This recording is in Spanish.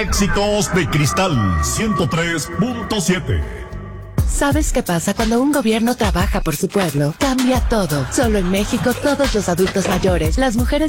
Éxitos de Cristal 103.7. ¿Sabes qué pasa cuando un gobierno trabaja por su pueblo? Cambia todo. Solo en México todos los adultos mayores, las mujeres